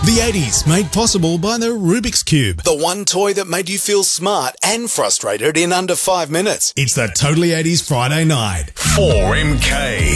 The 80s made possible by the Rubik's Cube. The one toy that made you feel smart and frustrated in under 5 minutes. It's the Totally 80s Friday night. 4MK.